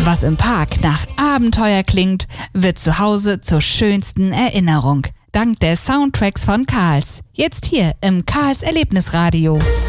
Was im Park nach Abenteuer klingt, wird zu Hause zur schönsten Erinnerung. Dank der Soundtracks von Karls. Jetzt hier im Karls Erlebnisradio.